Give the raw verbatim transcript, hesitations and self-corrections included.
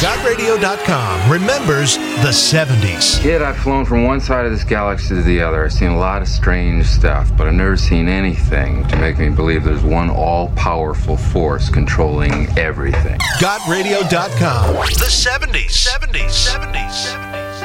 God radio dot com remembers the seventies. Kid, I've flown from one side of this galaxy to the other. I've seen a lot of strange stuff, but I've never seen anything to make me believe there's one all-powerful force controlling everything. God radio dot com. The seventies. seventies. seventies. seventies.